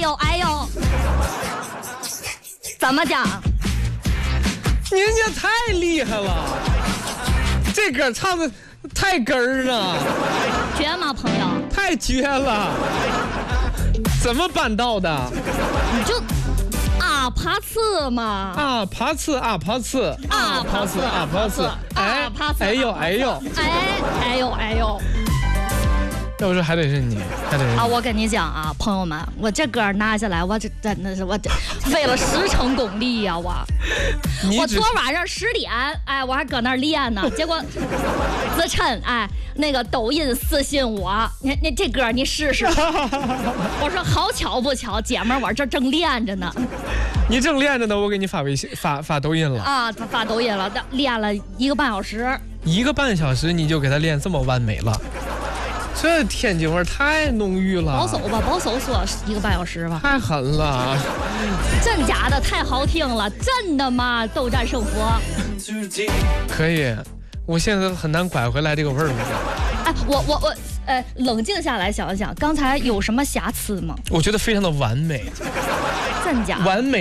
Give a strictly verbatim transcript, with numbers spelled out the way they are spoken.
呦哎呦，怎么讲？ 人家太厉害了，这歌唱的太根儿了， 绝吗，朋友？ 太绝了，怎么办到的？ 你就啊爬刺嘛， 啊爬刺啊爬刺啊爬刺啊爬刺， 哎爬刺， 哎呦哎呦， 哎哎呦哎呦。 要不说还得是你，还得是你啊！我跟你讲啊，朋友们，我这歌拿下来，我这真的是我这费了十成功力呀、啊！我我昨晚上十点，哎，我还搁那儿练呢，结果子琛哎，那个抖音私信我，你你这歌你试试。我说好巧不巧，姐们儿，我这正练着呢。 你正练着呢，我给你发微信发发抖音了啊，发抖音了，练了一个半小时。 一个半小时你就给他练这么完美了？这天津味太浓郁了， 保守吧，保守说一个半小时吧， 太狠了， 真假的太好听了，真的吗？斗战胜佛， 可以，我现在很难拐回来这个味儿了。 哎，我我我，呃，冷静下来想一想，刚才有什么瑕疵吗？ 我觉得非常的完美， 真假？ 完美。